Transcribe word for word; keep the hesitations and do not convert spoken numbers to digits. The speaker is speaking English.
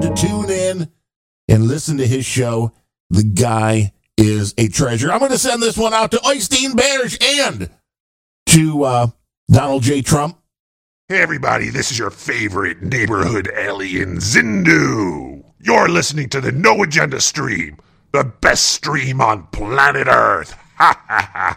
to tune in and listen to his show. The guy is a treasure. I'm going to send this one out to Oystein Berge and to uh, Donald J. Trump. Hey everybody, this is your favorite neighborhood alien, Zindu. You're listening to the No Agenda stream, the best stream on planet Earth. Ha ha ha.